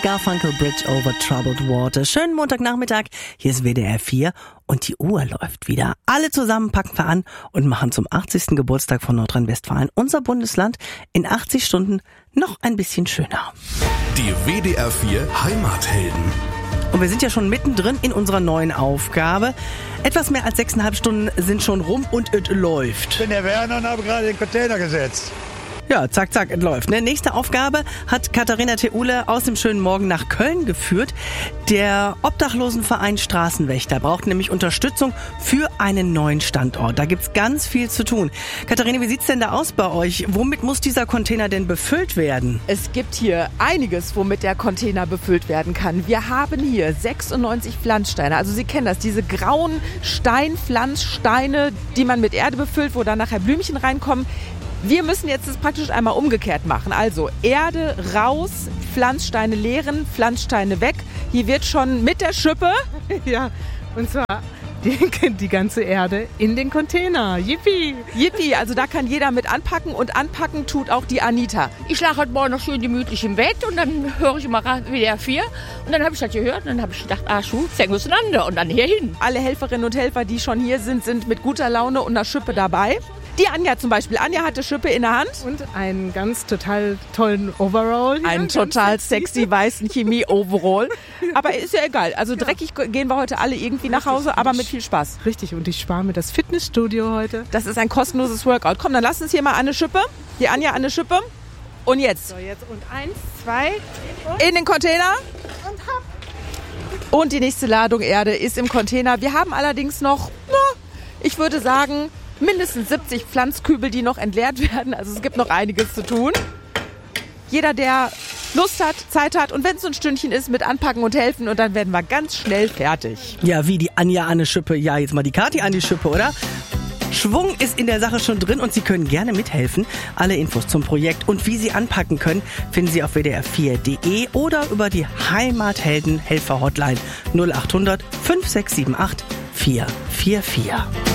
Garfunkel, Bridge over Troubled Water. Schönen Montagnachmittag, hier ist WDR 4 und die Uhr läuft wieder. Alle zusammen packen wir an und machen zum 80. Geburtstag von Nordrhein-Westfalen unser Bundesland in 80 Stunden noch ein bisschen schöner. Die WDR 4 Heimathelden. Und wir sind ja schon mittendrin in unserer neuen Aufgabe. Etwas mehr als 6,5 Stunden sind schon rum und es läuft. Ich bin der Werner und habe gerade den Container gesetzt. Ja, zack, zack, es läuft. Ne? Nächste Aufgabe hat Katharina Theule aus dem schönen Morgen nach Köln geführt. Der Obdachlosenverein Straßenwächter braucht nämlich Unterstützung für einen neuen Standort. Da gibt's ganz viel zu tun. Katharina, wie sieht's denn da aus bei euch? Womit muss dieser Container denn befüllt werden? Es gibt hier einiges, womit der Container befüllt werden kann. Wir haben hier 96 Pflanzsteine. Also Sie kennen das, diese grauen Pflanzsteine, die man mit Erde befüllt, wo dann nachher Blümchen reinkommen. Wir müssen jetzt das praktisch einmal umgekehrt machen. Also Erde raus, Pflanzsteine leeren, Pflanzsteine weg. Hier wird schon mit der Schippe, Ja, und zwar die ganze Erde in den Container. Yippie! Yippie, also da kann jeder mit anpacken und anpacken tut auch die Anita. Ich lag heute Morgen noch schön gemütlich im Bett und dann höre ich immer WDR 4 und dann habe ich das gehört und dann habe ich gedacht, Schuh, fängt auseinander und dann hierhin. Alle Helferinnen und Helfer, die schon hier sind mit guter Laune und einer Schippe dabei. Die Anja zum Beispiel. Anja hat die Schippe in der Hand. Und einen ganz total tollen Overall. Hier. Einen total sexy weißen Chemie-Overall. Aber ist ja egal. Also dreckig gehen wir heute alle irgendwie nach Hause, aber mit viel Spaß. Richtig, und ich spare mir das Fitnessstudio heute. Das ist ein kostenloses Workout. Komm, dann lass uns hier mal eine Schippe. Die Anja eine Schippe. Und jetzt. So, jetzt und 1, 2 In den Container. und hopp. Und die nächste Ladung Erde ist im Container. Wir haben allerdings noch, ich würde sagen, mindestens 70 Pflanzkübel, die noch entleert werden. Also es gibt noch einiges zu tun. Jeder, der Lust hat, Zeit hat und wenn es so ein Stündchen ist, mit anpacken und helfen und dann werden wir ganz schnell fertig. Ja, wie die Anja an die Schippe. Ja, jetzt mal die Kathi an die Schippe, oder? Schwung ist in der Sache schon drin und Sie können gerne mithelfen. Alle Infos zum Projekt und wie Sie anpacken können, finden Sie auf wdr4.de oder über die Heimathelden-Helfer-Hotline 0800 5678 444.